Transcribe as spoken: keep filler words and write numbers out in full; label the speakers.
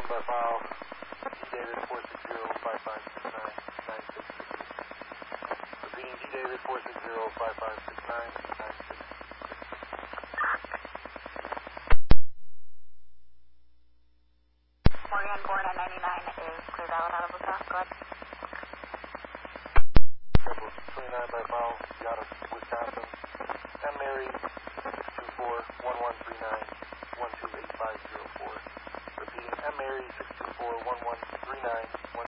Speaker 1: by file. D David four six zero five five six nine nine six six six. Repeating D David four six zero five five six nine nine six six six.
Speaker 2: Morgan born at ninety-nine is clear valid out of LaSalle. Go ahead.
Speaker 1: Rebel twenty-nine by file, Seattle, Wisconsin. M Mary six two four one one three nine one two eight five zero four. Repeating M Mary six two four one one three nine one